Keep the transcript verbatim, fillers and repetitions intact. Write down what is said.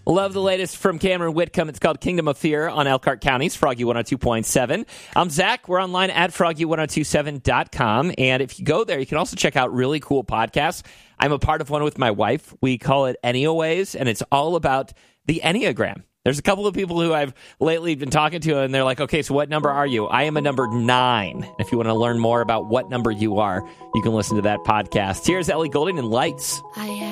Love the latest from Cameron Whitcomb. It's called Kingdom of Fear on Elkhart County's Froggy one oh two point seven. I'm Zach. We're online at froggy ten twenty-seven dot com. And if you go there, you can also check out really cool podcasts. I'm a part of one with my wife. We call it Enneaways, and it's all about the Enneagram. There's a couple of people who I've lately been talking to, and they're like, okay, so what number are you? I am a number nine. If you want to learn more about what number you are, you can listen to that podcast. Here's Ellie Goulding and Lights. I